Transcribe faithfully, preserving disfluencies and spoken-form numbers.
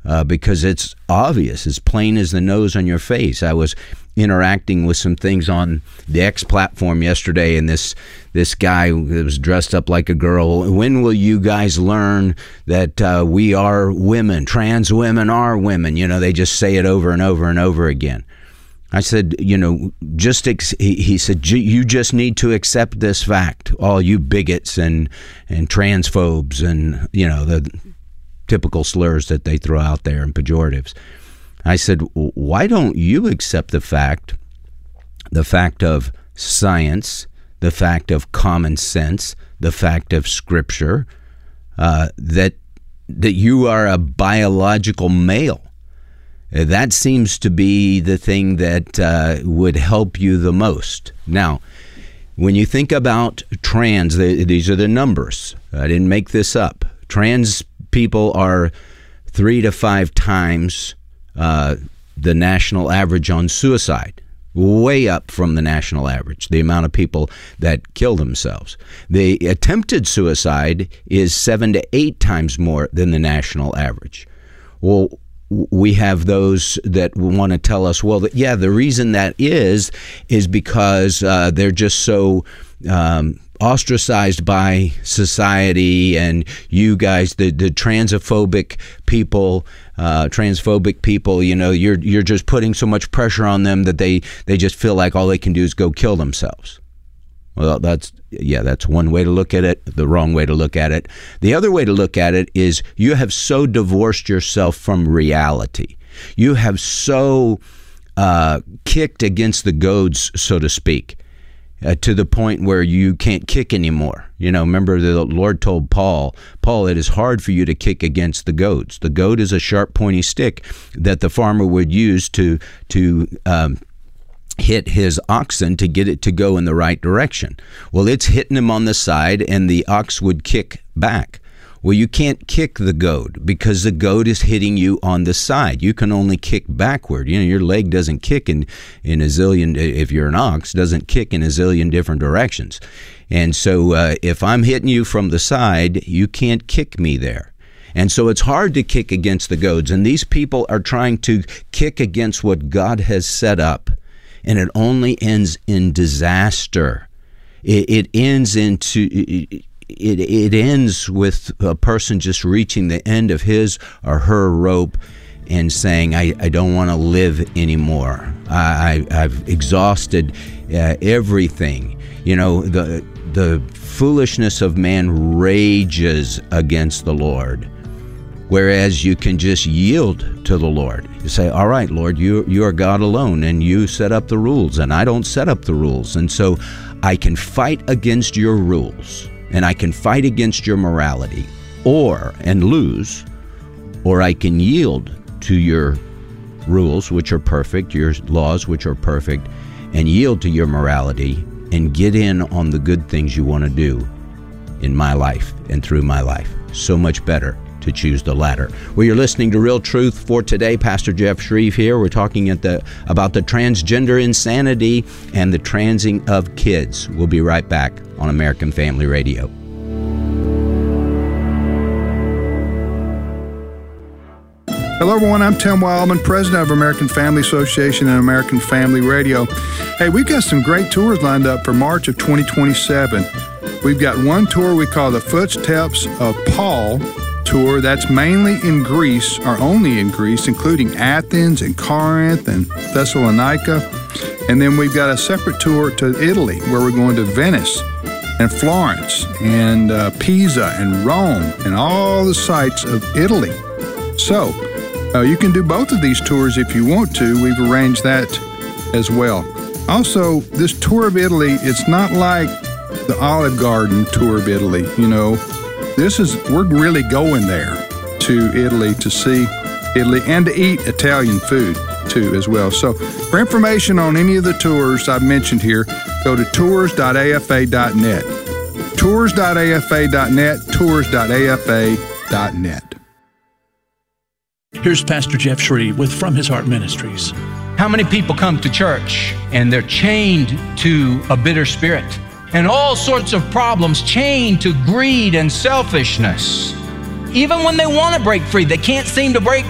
uh, because it's obvious, as plain as the nose on your face. I was interacting with some things on the X platform yesterday, and this this guy was dressed up like a girl. When will you guys learn that uh, we are women? Trans women are women. You know, they just say it over and over and over again. I said, you know, just ex- he, he said, you just need to accept this fact, all you bigots and and transphobes and, you know, the typical slurs that they throw out there and pejoratives. I said, why don't you accept the fact, the fact of science, the fact of common sense, the fact of scripture, uh, that that you are a biological male? That seems to be the thing that uh, would help you the most. Now, when you think about trans, they, these are the numbers. I didn't make this up. Trans people are three to five times uh, the national average on suicide, way up from the national average, the amount of people that kill themselves. The attempted suicide is seven to eight times more than the national average. Well, we have those that want to tell us, well, yeah, the reason that is, is because uh, they're just so um, ostracized by society, and you guys, the, the transphobic people, uh, transphobic people, you know, you're you're just putting so much pressure on them that they, they just feel like all they can do is go kill themselves. Well, that's, yeah, that's one way to look at it, the wrong way to look at it. The other way to look at it is you have so divorced yourself from reality. You have so uh, kicked against the goads, so to speak, uh, to the point where you can't kick anymore. You know, remember the Lord told Paul, Paul, it is hard for you to kick against the goads. The goad is a sharp, pointy stick that the farmer would use to, to, um, hit his oxen to get it to go in the right direction. Well, it's hitting him on the side, and the ox would kick back. Well, you can't kick the goad because the goad is hitting you on the side. You can only kick backward. You know, your leg doesn't kick in, in a zillion, if you're an ox, doesn't kick in a zillion different directions. And so uh, if I'm hitting you from the side, you can't kick me there. And so it's hard to kick against the goads. And these people are trying to kick against what God has set up. And it only ends in disaster. It, it ends into it, it. It ends with a person just reaching the end of his or her rope and saying, "I, I don't want to live anymore. I, I I've exhausted uh, everything." You know, the the foolishness of man rages against the Lord. Whereas you can just yield to the Lord. You say, all right, Lord, you, you are God alone, and you set up the rules, and I don't set up the rules. And so I can fight against your rules, and I can fight against your morality, or, and lose, or I can yield to your rules, which are perfect, your laws, which are perfect, and yield to your morality, and get in on the good things you want to do in my life and through my life. So much better to choose the latter. Well, you're listening to Real Truth for today. Pastor Jeff Shreve here. We're talking at the about the transgender insanity and the transing of kids. We'll be right back on American Family Radio. Hello, everyone. I'm Tim Wildman, president of American Family Association and American Family Radio. Hey, we've got some great tours lined up for March of twenty twenty-seven. We've got one tour we call the Footsteps of Paul tour. That's mainly in Greece, or only in Greece, including Athens and Corinth and Thessalonica. And then we've got a separate tour to Italy, where we're going to Venice and Florence and uh, Pisa and Rome and all the sites of Italy. So uh, you can do both of these tours if you want to. We've arranged that as well. Also, this tour of Italy, it's not like the Olive Garden tour of Italy, you know. This is, we're really going there to Italy to see Italy and to eat Italian food too as well. So for information on any of the tours I've mentioned here, go to tours dot a f a dot net. tours dot a f a dot net, tours dot a f a dot net. Here's Pastor Jeff Shreve with From His Heart Ministries. How many people come to church and they're chained to a bitter spirit and all sorts of problems, chained to greed and selfishness? Even when they want to break free, they can't seem to break